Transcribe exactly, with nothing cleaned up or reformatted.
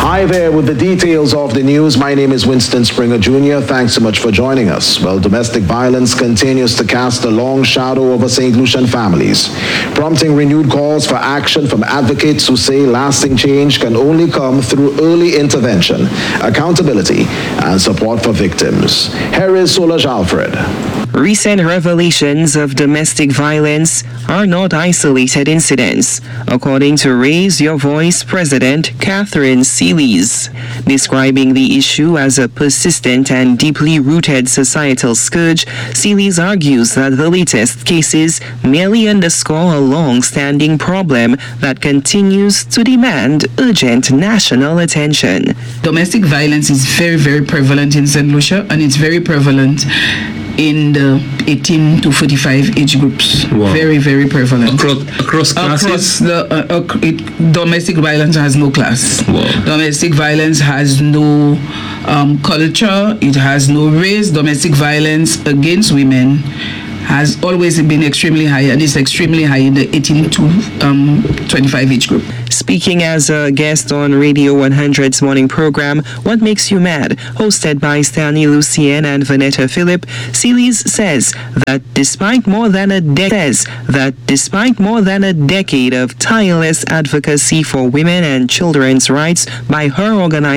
Hi there with the details of the news. My name is Winston Springer Junior Thanks so much for joining us. Well, domestic violence continues to cast a long shadow over Saint Lucian families, prompting renewed calls for action from advocates who say lasting change can only come through early intervention, accountability, and support for victims. Here is Solange Alfred. Recent revelations of domestic violence are not isolated incidents, according to Raise Your Voice President Catherine Seelys. Describing the issue as a persistent and deeply rooted societal scourge, Seelys argues that the latest cases merely underscore a long-standing problem that continues to demand urgent national attention. Domestic violence is very, very prevalent in Saint Lucia, and it's very prevalent in the eighteen to forty-five age groups. Wow. Very, very prevalent. Across, across classes? Across the, uh, ac- it, domestic violence has no class. Wow. Domestic violence has no um, culture. It has no race. Domestic violence against women has always been extremely high, and it's extremely high in the eighteen to twenty-five age group. Speaking as a guest on Radio one hundred's morning program, What Makes You Mad, hosted by Stanley Lucien and Vanetta Phillip, Seelys says that despite more than a de- says that despite more than a decade of tireless advocacy for women and children's rights by her organization,